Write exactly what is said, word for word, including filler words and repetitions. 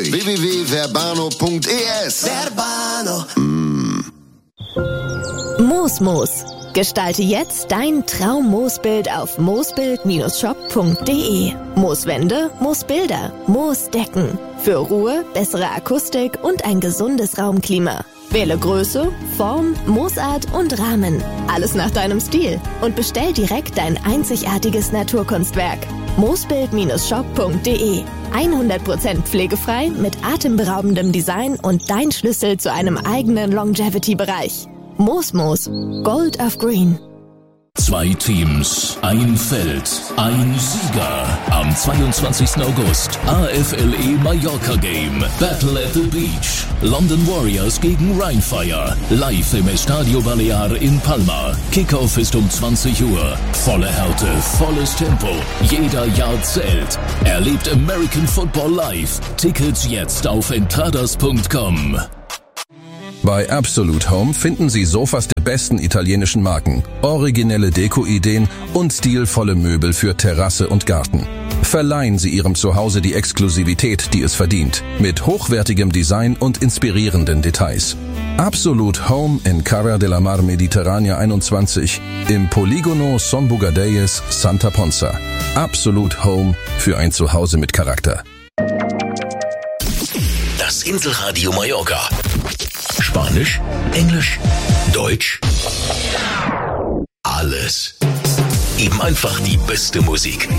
w w w punkt verbano punkt e s. Verbano. Mm. Moosmoos. Gestalte jetzt dein Traum-Moosbild auf moosbild Bindestrich shop punkt de. Mooswände, Moosbilder, Moosdecken. Für Ruhe, bessere Akustik und ein gesundes Raumklima. Wähle Größe, Form, Moosart und Rahmen. Alles nach deinem Stil. Und bestell direkt dein einzigartiges Naturkunstwerk. moosbild Bindestrich shop punkt de. hundert Prozent pflegefrei mit atemberaubendem Design und dein Schlüssel zu einem eigenen Longevity-Bereich. Moosmoos. Gold of Green. Zwei Teams, ein Feld, ein Sieger. Am zweiundzwanzigsten August A F L E Mallorca Game. Battle at the Beach. London Warriors gegen Rheinfire. Live im Estadio Balear in Palma. Kickoff ist um zwanzig Uhr. Volle Härte, volles Tempo. Jeder Yard zählt. Erlebt American Football live. Tickets jetzt auf entradas punkt com. Bei Absolute Home finden Sie Sofas der besten italienischen Marken, originelle Deko-Ideen und stilvolle Möbel für Terrasse und Garten. Verleihen Sie Ihrem Zuhause die Exklusivität, die es verdient, mit hochwertigem Design und inspirierenden Details. Absolute Home in Cara de la Mar Mediterranea einundzwanzig im Poligono Son Bugadeyes, Santa Ponza. Absolute Home für ein Zuhause mit Charakter. Das Inselradio Mallorca. Spanisch, Englisch, Deutsch, alles. Eben einfach die beste Musik.